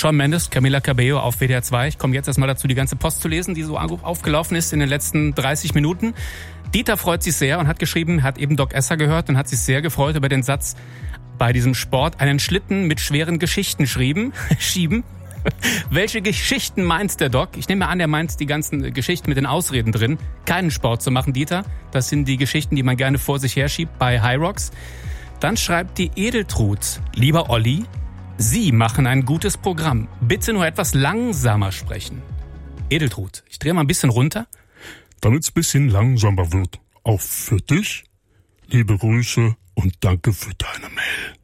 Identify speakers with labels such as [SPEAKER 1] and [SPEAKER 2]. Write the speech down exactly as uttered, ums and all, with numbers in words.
[SPEAKER 1] Shawn Mendes, Camila Cabello auf W D R zwei. Ich komme jetzt erstmal dazu, die ganze Post zu lesen, die so aufgelaufen ist in den letzten dreißig Minuten. Dieter freut sich sehr und hat geschrieben, hat eben Doc Esser gehört und hat sich sehr gefreut über den Satz, bei diesem Sport einen Schlitten mit schweren Geschichten schrieben, schieben. Welche Geschichten meint der Doc? Ich nehme an, er meint die ganzen Geschichten mit den Ausreden drin, keinen Sport zu machen, Dieter. Das sind die Geschichten, die man gerne vor sich herschiebt bei High Rocks. Dann schreibt die Edeltrud, lieber Olli, Sie machen ein gutes Programm. Bitte nur etwas langsamer sprechen. Edeltrud, ich drehe mal ein bisschen runter.
[SPEAKER 2] Damit es ein bisschen langsamer wird. Auch für dich. Liebe Grüße und danke für deine Mail.